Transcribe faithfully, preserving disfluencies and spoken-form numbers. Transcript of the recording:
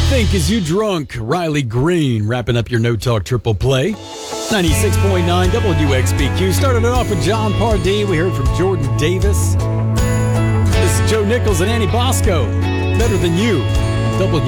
Think Is You Drunk? Riley Green wrapping up your No Talk Triple Play. ninety-six point nine W X B Q. Started it off with John Pardee. We heard from Jordan Davis. This is Joe Nichols and Annie Bosco. Better Than You. W